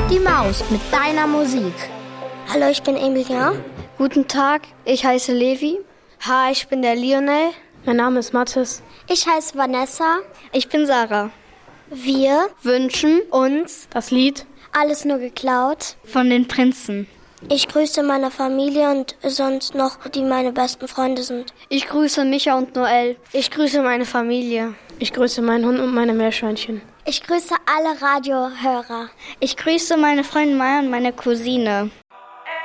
Die Maus mit deiner Musik. Hallo, ich bin Emilia. Guten Tag, ich heiße Levi. Hi, ich bin der Lionel. Mein Name ist Mathis. Ich heiße Vanessa. Ich bin Sarah. Wir wünschen uns das Lied Alles nur geklaut von den Prinzen. Ich grüße meine Familie und sonst noch, die meine besten Freunde sind. Ich grüße Micha und Noel. Ich grüße meine Familie. Ich grüße meinen Hund und meine Meerschweinchen. Ich grüße alle Radiohörer. Ich grüße meine Freundin Maya und meine Cousine.